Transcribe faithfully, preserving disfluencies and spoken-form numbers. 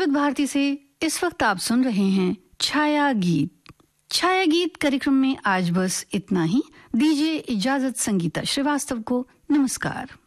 विविध भारती से इस वक्त आप सुन रहे हैं छाया गीत। छाया गीत कार्यक्रम में आज बस इतना ही। दीजिए इजाजत संगीता श्रीवास्तव को। नमस्कार।